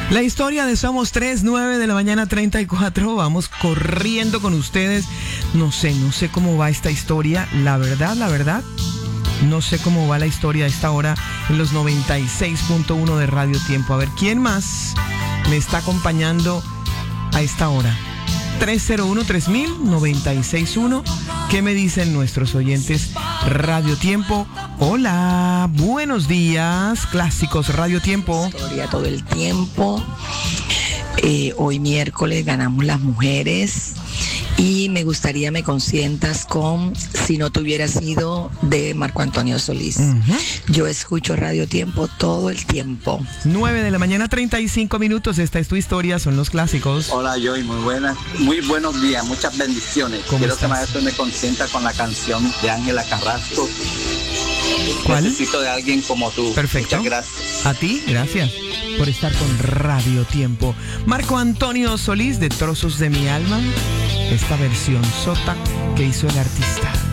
La historia de Somos 3, 9 de la mañana 34. Vamos corriendo con ustedes. No sé cómo va esta historia. La verdad, no sé cómo va la historia a esta hora en los 96.1 de Radio Tiempo. A ver, ¿quién más me está acompañando a esta hora? 301-3000-961. ¿Qué me dicen nuestros oyentes Radio Tiempo? Hola, buenos días, clásicos Radio Tiempo. Historia todo el tiempo. Hoy miércoles ganamos las mujeres. Y me gustaría me consientas con Si no te hubiera sido, de Marco Antonio Solís. Yo escucho Radio Tiempo todo el tiempo. 9 de la mañana 35 minutos. Esta es tu historia, son los clásicos. Hola Joy, muy buenos días, muchas bendiciones. Quiero que maestro me consienta con la canción de Ángela Carrasco. ¿Cuál? Necesito de alguien como tú. Perfecto. Muchas gracias. A ti, gracias por estar con Radio Tiempo. Marco Antonio Solís, de Trozos de mi alma. Esta versión sota que hizo el artista.